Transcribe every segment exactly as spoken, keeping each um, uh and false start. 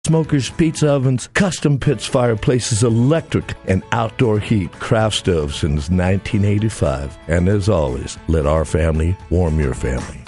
smokers, pizza ovens, custom pits, fireplaces, electric and outdoor heat, craft stoves since nineteen eighty-five. And as always, let our family warm your family.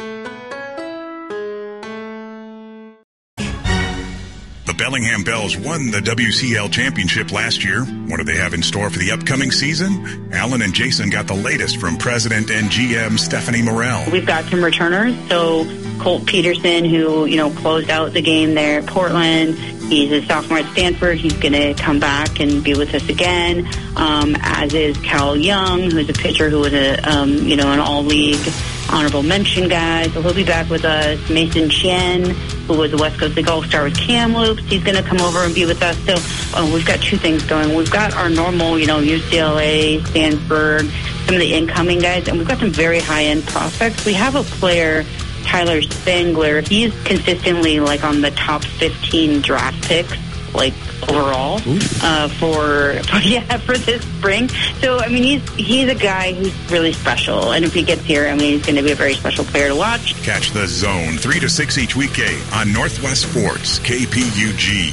The Bellingham Bells won the W C L championship last year. What do they have in store for the upcoming season? Alan and Jason got the latest from President and G M Stephanie Morrell. We've got some returners. So Colt Peterson, who, you know, closed out the game there at Portland. He's a sophomore at Stanford. He's going to come back and be with us again, um, as is Cal Young, who's a pitcher who was a, um, you know, an all-league honorable mention guy. So he'll be back with us. Mason Chen, who was a West Coast League All-Star with Kamloops. He's going to come over and be with us. So uh, we've got two things going. We've got our normal, you know, U C L A, Stanford, some of the incoming guys, and we've got some very high-end prospects. We have a player, Tyler Spangler. He's consistently like on the top fifteen draft picks, like overall, uh, for yeah for this spring. So I mean, he's he's a guy who's really special, and if he gets here, I mean, he's going to be a very special player to watch. Catch The Zone three to six each weekday on Northwest Sports K P U G.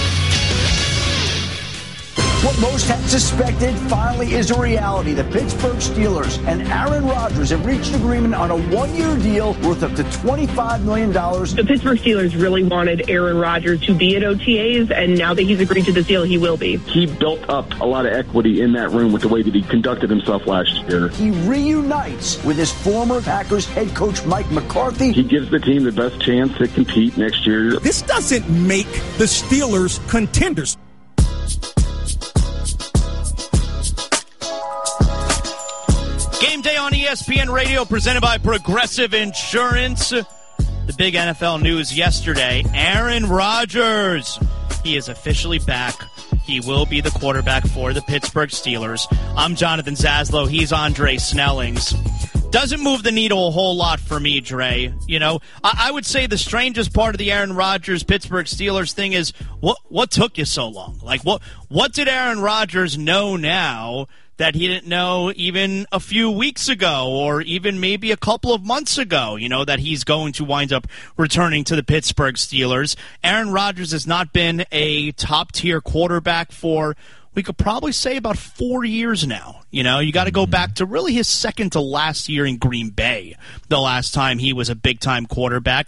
What most had suspected finally is a reality. The Pittsburgh Steelers and Aaron Rodgers have reached an agreement on a one-year deal worth up to twenty-five million dollars. The Pittsburgh Steelers really wanted Aaron Rodgers to be at O T As, and now that he's agreed to this deal, he will be. He built up a lot of equity in that room with the way that he conducted himself last year. He reunites with his former Packers head coach Mike McCarthy. He gives the team the best chance to compete next year. This doesn't make the Steelers contenders. Game day on E S P N Radio presented by Progressive Insurance. The big N F L news yesterday, Aaron Rodgers. He is officially back. He will be the quarterback for the Pittsburgh Steelers. I'm Jonathan Zaslow. He's Andre Snellings. Doesn't move the needle a whole lot for me, Dre. You know, I, I would say the strangest part of the Aaron Rodgers Pittsburgh Steelers thing is what what took you so long? Like, what what did Aaron Rodgers know now that he didn't know even a few weeks ago or even maybe a couple of months ago, you know, that he's going to wind up returning to the Pittsburgh Steelers? Aaron Rodgers has not been a top-tier quarterback for, we could probably say, about four years now. You know, you got to go back to really his second to last year in Green Bay, the last time he was a big-time quarterback.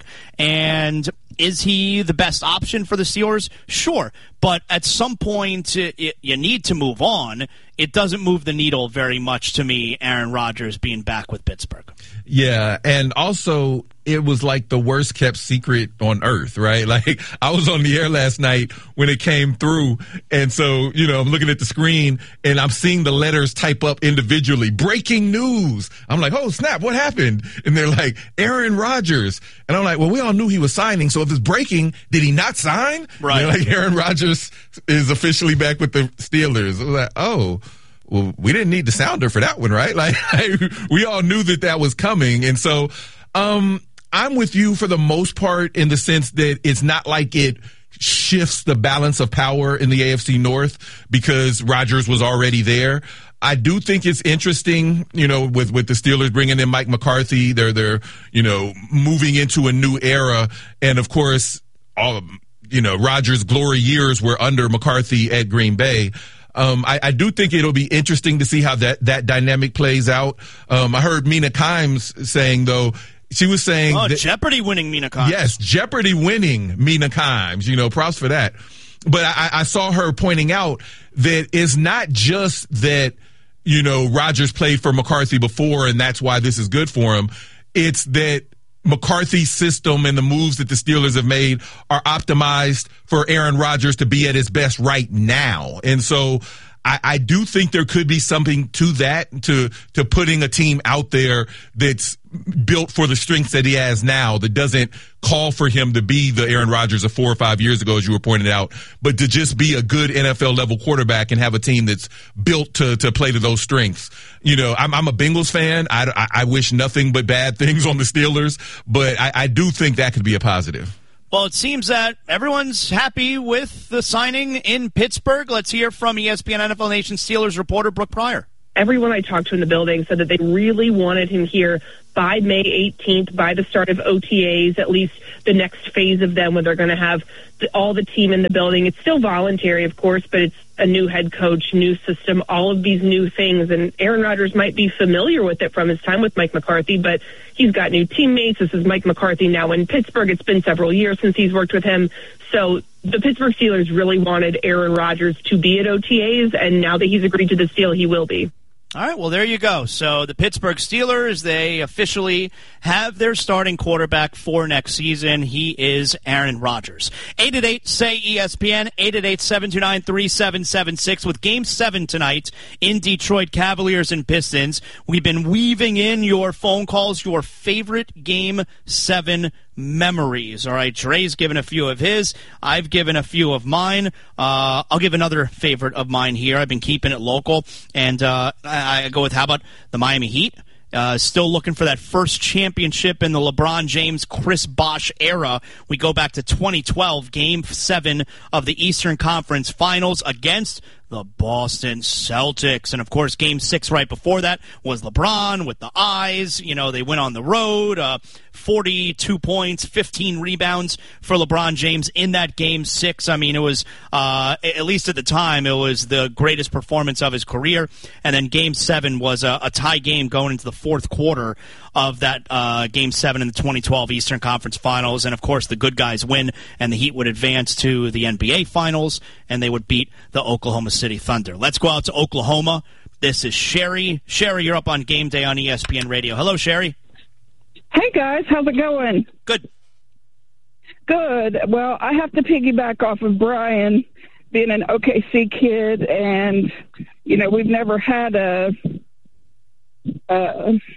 And is he the best option for the Steelers? Sure. But at some point, it, you need to move on. It doesn't move the needle very much to me, Aaron Rodgers being back with Pittsburgh. Yeah, and also it was like the worst kept secret on earth, right? Like, I was on the air last night when it came through, and so, you know, I'm looking at the screen and I'm seeing the letters type up individually. Breaking news. I'm like, oh, snap, what happened? And they're like, Aaron Rodgers. And I'm like, well, we all knew he was signing, so if it's breaking, did he not sign? Right. And they're like, Aaron Rodgers is officially back with the Steelers. I was like, oh, well, we didn't need the sounder for that one, right? Like, we all knew that that was coming. And so, um, I'm with you for the most part in the sense that it's not like it shifts the balance of power in the A F C North because Rodgers was already there. I do think it's interesting, you know, with, with the Steelers bringing in Mike McCarthy. They're, they're, you know, moving into a new era. And of course, all, you know, Rodgers' glory years were under McCarthy at Green Bay. Um, I, I do think it'll be interesting to see how that, that dynamic plays out. Um, I heard Mina Kimes saying, though, she was saying... Oh, that, Jeopardy winning Mina Kimes. Yes, Jeopardy winning Mina Kimes. You know, props for that. But I, I saw her pointing out that it's not just that, you know, Rodgers played for McCarthy before and that's why this is good for him. It's that McCarthy's system and the moves that the Steelers have made are optimized for Aaron Rodgers to be at his best right now. And so I, I do think there could be something to that, to, to putting a team out there that's built for the strengths that he has now, that doesn't call for him to be the Aaron Rodgers of four or five years ago, as you were pointing out, but to just be a good N F L level quarterback and have a team that's built to, to play to those strengths. You know, I'm, I'm a Bengals fan. I, I, I wish nothing but bad things on the Steelers, but I, I do think that could be a positive. Well, it seems that everyone's happy with the signing in Pittsburgh. Let's hear from E S P N N F L Nation Steelers reporter Brooke Pryor. Everyone I talked to in the building said that they really wanted him here by May eighteenth, by the start of O T As, at least the next phase of them, when they're going to have the, all the team in the building. It's still voluntary, of course, but it's a new head coach, new system, all of these new things. And Aaron Rodgers might be familiar with it from his time with Mike McCarthy, but he's got new teammates. This is Mike McCarthy now in Pittsburgh. It's been several years since he's worked with him. So the Pittsburgh Steelers really wanted Aaron Rodgers to be at O T As, and now that he's agreed to this deal, he will be. All right, well, there you go. So the Pittsburgh Steelers, they officially have their starting quarterback for next season. He is Aaron Rodgers. eight eight eight, S A Y, E S P N, eight eight eight, seven two nine, three seven seven six. With Game seven tonight in Detroit, Cavaliers and Pistons, we've been weaving in your phone calls, your favorite Game seven memories. All right, Dre's given a few of his. I've given a few of mine. Uh, I'll give another favorite of mine here. I've been keeping it local, and uh, I, I go with, how about the Miami Heat? Uh, still looking for that first championship in the LeBron James, Chris Bosh era. We go back to twenty twelve, Game seven of the Eastern Conference Finals against the Boston Celtics. And, of course, Game six right before that was LeBron with the eyes. You know, they went on the road, uh, forty-two points, fifteen rebounds for LeBron James in that Game six. I mean, it was, uh, at least at the time, it was the greatest performance of his career. And then Game seven was a, a tie game going into the fourth quarter of that uh, Game seven in the twenty twelve Eastern Conference Finals. And, of course, the good guys win, and the Heat would advance to the N B A Finals, and they would beat the Oklahoma City Thunder. Let's go out to Oklahoma. This is Sherry. Sherry, you're up on Game Day on E S P N Radio. Hello, Sherry. Hey, guys. How's it going? Good. Good. Well, I have to piggyback off of Brian, being an O K C kid, and, you know, we've never had a, a,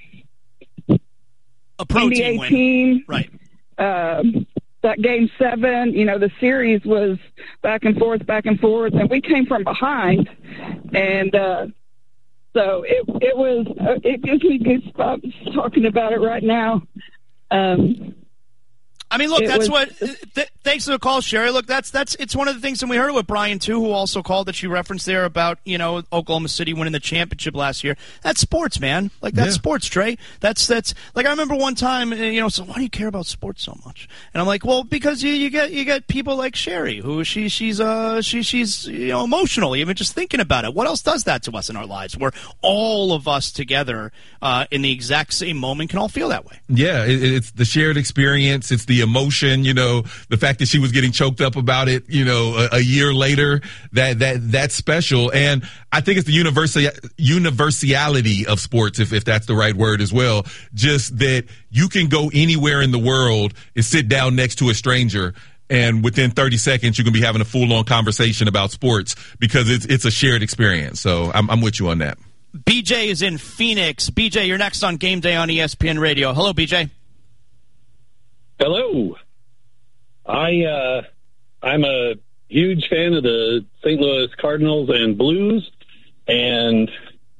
a pro N B A team win. team. Right. Um, that Game seven, you know, the series was back and forth, back and forth, and we came from behind. And uh, so it it was, uh, it gives me goosebumps talking about it right now. Um, I mean, look, that's was, what. Th- thanks for the call, Sherry. Look, that's that's it's one of the things, and we heard it with Brian too, who also called that you referenced there about, you know, Oklahoma City winning the championship last year. That's sports, man. Like that's yeah. sports, Trey. That's that's like I remember one time, you know, so why do you care about sports so much? And I'm like, well, because you, you get you get people like Sherry, who she she's uh she she's you know emotional even just thinking about it. What else does that to us in our lives? Where all of us together uh, in the exact same moment can all feel that way. Yeah, it, it's the shared experience. It's the emotion, you know, the fact that she was getting choked up about it, you know, a, a year later, that that that's special. And I think it's the universal universality of sports, if, if that's the right word as well. Just that you can go anywhere in the world and sit down next to a stranger, and within thirty seconds, you can be having a full-on conversation about sports because it's it's a shared experience. So I'm, I'm with you on that. B J is in Phoenix. B J, you're next on Game Day on E S P N Radio. Hello, B J. Hello. I, uh, I'm a huge fan of the Saint Louis Cardinals and Blues, and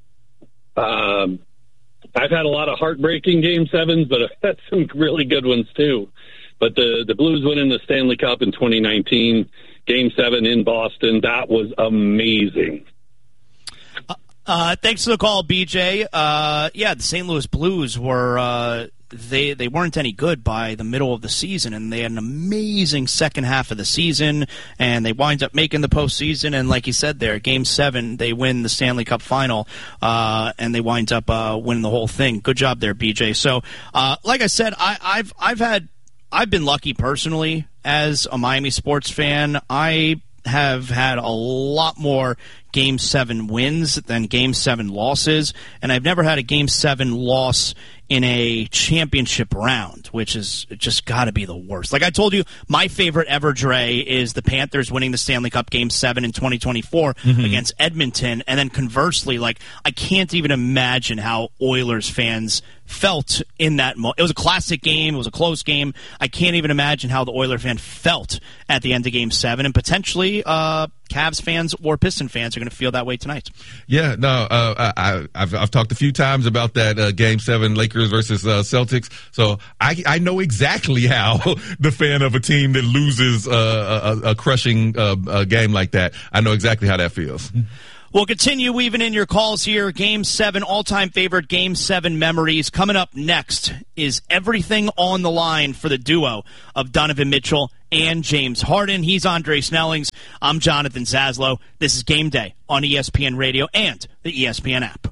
um, I've had a lot of heartbreaking Game sevens, but I've had some really good ones too. But the, the Blues winning the Stanley Cup in twenty nineteen, Game seven in Boston, that was amazing. Uh, uh, thanks for the call, B J. Uh, yeah, the Saint Louis Blues were uh, they they weren't any good by the middle of the season, and they had an amazing second half of the season, and they wind up making the postseason. And like you said there, Game seven, they win the Stanley Cup final, uh, and they wind up uh, winning the whole thing. Good job there, B J. So, uh, like I said, I, I've I've had I've been lucky personally as a Miami sports fan. I have had a lot more Game seven wins than Game seven losses, and I've never had a Game seven loss in a championship round, which is just got to be the worst. Like I told you, my favorite ever, Dre, is the Panthers winning the Stanley Cup Game seven in twenty twenty-four mm-hmm. against Edmonton, and then conversely, like I can't even imagine how Oilers fans felt in that moment. It was a classic game. It was a close game. I can't even imagine how the Oiler fan felt at the end of Game seven, and potentially uh, Cavs fans or Piston fans are going to feel that way tonight. Yeah, no, uh, I, I've, I've talked a few times about that uh, Game seven Lakers versus uh, Celtics, so I, I know exactly how the fan of a team that loses uh, a, a crushing uh, a game like that, I know exactly how that feels. We'll continue weaving in your calls here. Game seven, all-time favorite Game seven memories. Coming up next is everything on the line for the duo of Donovan Mitchell and James Harden. He's Andre Snellings. I'm Jonathan Zaslow. This is Game Day on E S P N Radio and the E S P N app.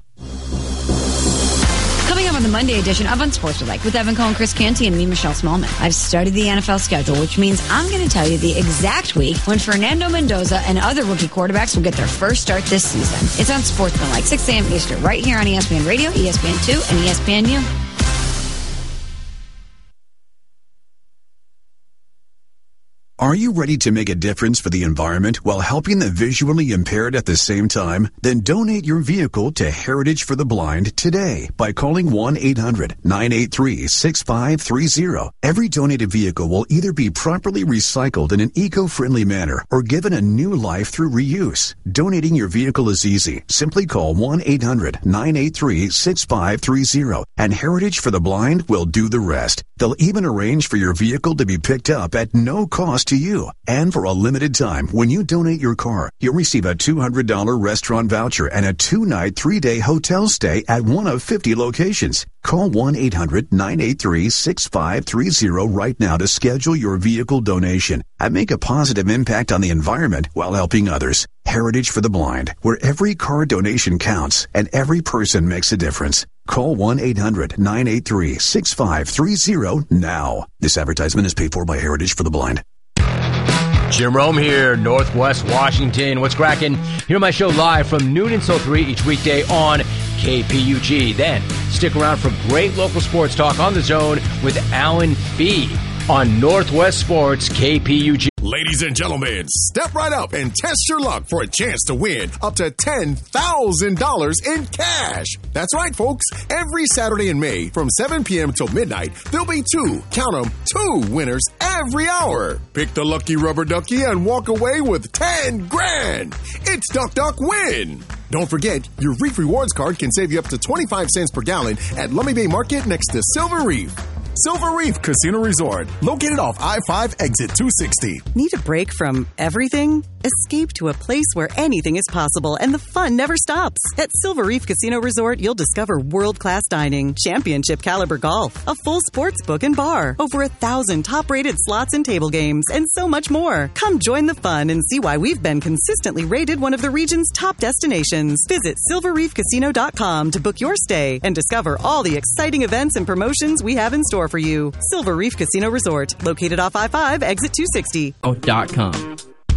Coming up on the Monday edition of Unsportsmanlike with Evan Cohen, Chris Canty, and me, Michelle Smallman. I've studied the N F L schedule, which means I'm going to tell you the exact week when Fernando Mendoza and other rookie quarterbacks will get their first start this season. It's Unsportsmanlike, six a.m. Eastern, right here on E S P N Radio, E S P N two, and E S P N U. Are you ready to make a difference for the environment while helping the visually impaired at the same time? Then donate your vehicle to Heritage for the Blind today by calling one eight hundred nine eight three six five three zero. Every donated vehicle will either be properly recycled in an eco-friendly manner or given a new life through reuse. Donating your vehicle is easy. Simply call one eight hundred nine eight three six five three zero and Heritage for the Blind will do the rest. They'll even arrange for your vehicle to be picked up at no cost to you. And for a limited time, when you donate your car, you'll receive a two hundred dollars restaurant voucher and a two-night, three-day hotel stay at one of fifty locations. Call one eight hundred nine eight three six five three zero right now to schedule your vehicle donation and make a positive impact on the environment while helping others. Heritage for the Blind, where every car donation counts and every person makes a difference. Call one eight hundred nine eight three six five three zero now. This advertisement is paid for by Heritage for the Blind. Jim Rome here, Northwest Washington. What's cracking? Hear my show live from noon until three each weekday on K P U G. Then stick around for great local sports talk on the Zone with Alan Fee on Northwest Sports K P U G. Ladies and gentlemen, step right up and test your luck for a chance to win up to ten thousand dollars in cash. That's right, folks. Every Saturday in May from seven p.m. till midnight, there'll be two, count them, two winners every hour. Pick the lucky rubber ducky and walk away with ten grand. It's Duck Duck Win. Don't forget, your Reef Rewards card can save you up to twenty-five cents per gallon at Lummi Bay Market next to Silver Reef. Silver Reef Casino Resort, located off I five exit two sixty. Need a break from everything? Escape to a place where anything is possible and the fun never stops. At Silver Reef Casino Resort, you'll discover world-class dining, championship caliber golf, a full sports book and bar, over a thousand top-rated slots and table games, and so much more. Come join the fun and see why we've been consistently rated one of the region's top destinations. Visit silver reef casino dot com to book your stay and discover all the exciting events and promotions we have in store for you. Silver Reef Casino Resort, located off I five, exit two sixty. Oh, dot com.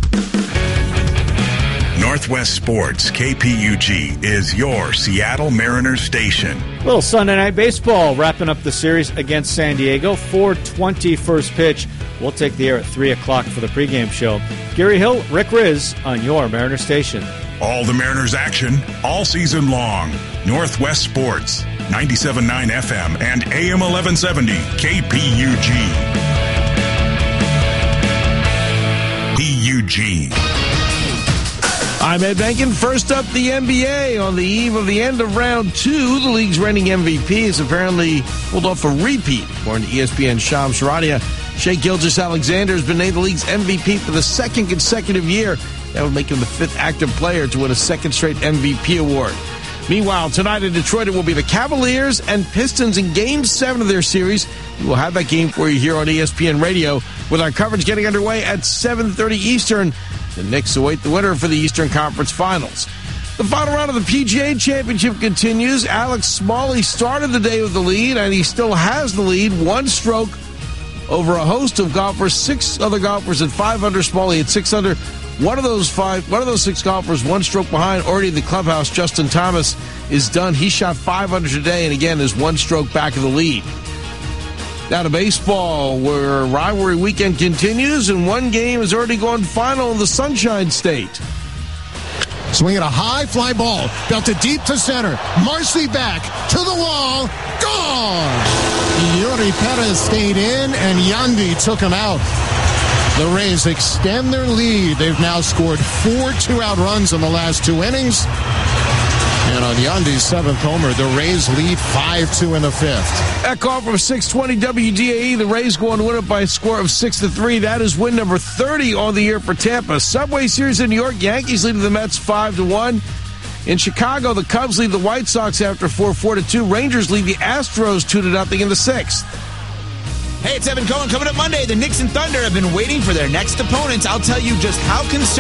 Northwest Sports K P U G is your Seattle Mariners station. Little Sunday Night Baseball wrapping up the series against San Diego. four twenty first pitch. We'll take the air at three o'clock for the pregame show. Gary Hill, Rick Riz on your Mariner station. All the Mariners action, all season long. Northwest Sports, ninety-seven point nine F M and A M eleven seventy K P U G. P U G. I'm Ed Benkin. First up, the N B A. On the eve of the end of round two, the league's reigning M V P has apparently pulled off a repeat. According to E S P N's Shams Charania, Shai Gilgeous-Alexander has been named the league's M V P for the second consecutive year. That would make him the fifth active player to win a second straight M V P award. Meanwhile, tonight in Detroit, it will be the Cavaliers and Pistons in Game seven of their series. We will have that game for you here on E S P N Radio with our coverage getting underway at seven thirty Eastern. The Knicks await the winner for the Eastern Conference Finals. The final round of the P G A Championship continues. Alex Smalley started the day with the lead, and he still has the lead, one stroke over a host of golfers. Six other golfers at five under. Smalley at six under. One of those five, one of those six golfers, one stroke behind. Already in the clubhouse, Justin Thomas is done. He shot five under today, and again is one stroke back of the lead. Now to baseball, where rivalry weekend continues, and one game has already gone final in the Sunshine State. Swinging a high fly ball, belted deep to center. Marcy back to the wall, gone! Yuri Perez stayed in, and Yandy took him out. The Rays extend their lead. They've now scored four two-out runs in the last two innings. And on Yandy's seventh homer, the Rays lead five two in the fifth. That call from six twenty W D A E. The Rays go on to win it by a score of six to three. That is win number thirty on the year for Tampa. Subway Series in New York. Yankees leading the Mets five to one. In Chicago, the Cubs lead the White Sox after four, four to two. Rangers lead the Astros two to nothing in the sixth. Hey, it's Evan Cohen. Coming up Monday, the Knicks and Thunder have been waiting for their next opponents. I'll tell you just how concerned